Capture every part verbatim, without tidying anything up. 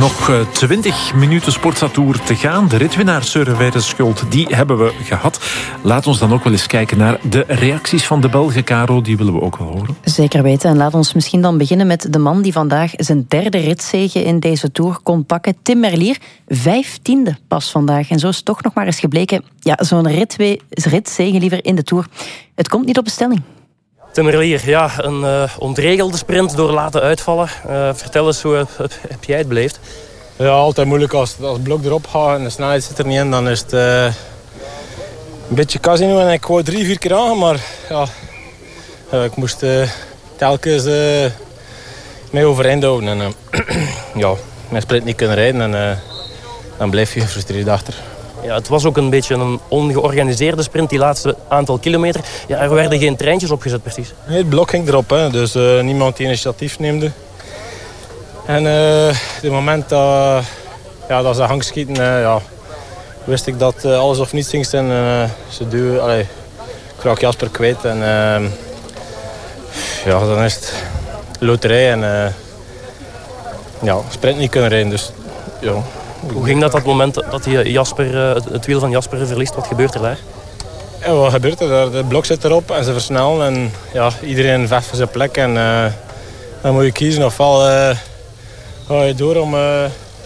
Nog uh, twintig minuten Sportza-tour te gaan. De ritwinnaar Søren Weijers-Schuld, die hebben we gehad. Laat ons dan ook wel eens kijken naar de reacties van de Belgen, Caro. Die willen we ook wel horen. Zeker weten. En laat ons misschien dan beginnen met de man die vandaag zijn derde ritzege in deze tour kon pakken. Tim Merlier, vijftiende pas vandaag. En zo is toch nog maar eens gebleken, ja, zo'n ritwe- ritzege liever in de tour. Het komt niet op bestelling. Tim Merlier, ja, een uh, ontregelde sprint door laten uitvallen. Uh, vertel eens, hoe heb, heb jij het beleefd? Ja, altijd moeilijk als, als het blok erop gaat en de snelheid zit er niet in. Dan is het uh, een beetje casino en ik wou drie, vier keer aan, maar ja, uh, ik moest uh, telkens uh, mij overeind houden. En uh, ja, mijn sprint niet kunnen rijden en uh, dan blijf je gefrustreerd achter. Ja, het was ook een beetje een ongeorganiseerde sprint, die laatste aantal kilometer. Ja, er werden geen treintjes opgezet precies. Nee, het blok ging erop, hè, dus uh, niemand die initiatief neemde. En uh, op het moment dat, ja, dat ze hang schieten, uh, ja, wist ik dat uh, alles of niets ging zijn. Uh, ze duwen, allee, ik raak Jasper kwijt en uh, ja, dan is het loterij en uh, ja, sprint niet kunnen rijden. Dus, ja. Hoe ging dat dat moment dat die Jasper, het wiel van Jasper verliest? Wat gebeurt er daar? Ja, wat gebeurt er daar? Het blok zit erop en ze versnellen. En ja, iedereen vecht voor zijn plek. En uh, dan moet je kiezen. Ofwel uh, ga je door om, uh,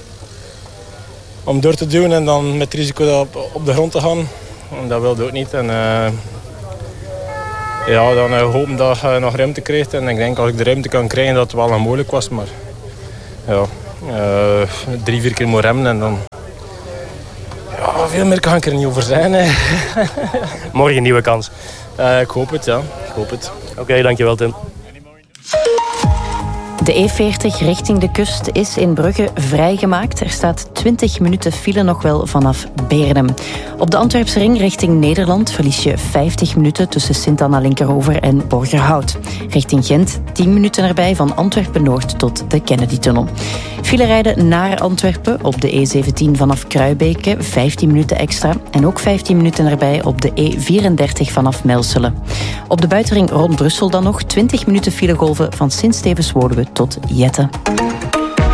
om door te duwen en dan met het risico op, op de grond te gaan. En dat wilde ook niet. En, uh, ja, dan uh, hopen dat je nog ruimte krijgt. En ik denk als ik de ruimte kan krijgen dat het wel nog mogelijk was. Maar ja... Uh, drie, vier keer moet remmen en dan... Ja, veel meer kan ik er niet over zijn. Hè. Morgen een nieuwe kans. Uh, ik hoop het, ja. Ik hoop het. Oké, okay, dankjewel Tim. De E veertig richting de kust is in Brugge vrijgemaakt. Er staat twintig minuten file nog wel vanaf Beernem. Op de Antwerpse ring richting Nederland verlies je vijftig minuten tussen Sint-Anna-Linkeroever en Borgerhout. Richting Gent tien minuten erbij van Antwerpen-Noord tot de Kennedy-tunnel. File rijden naar Antwerpen op de E zeventien vanaf Kruibeke, vijftien minuten extra. En ook vijftien minuten erbij op de E vierendertig vanaf Melselen. Op de buitenring rond Brussel dan nog twintig minuten filegolven van Sint-Stevens-Woluwe tot Jette.